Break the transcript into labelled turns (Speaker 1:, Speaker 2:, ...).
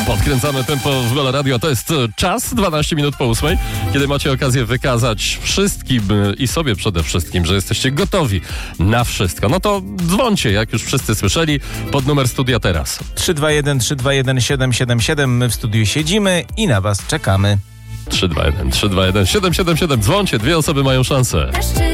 Speaker 1: Podkręcamy tempo w Halo Radio. To jest czas, 12 minut po 8, kiedy macie okazję wykazać wszystkim i sobie przede wszystkim, że jesteście gotowi na wszystko. No to dzwońcie, jak już wszyscy słyszeli, pod numer studia teraz.
Speaker 2: 321 321 777. My w studiu siedzimy i na was czekamy.
Speaker 1: 321 321 777. Dzwońcie, 2 osoby mają szansę.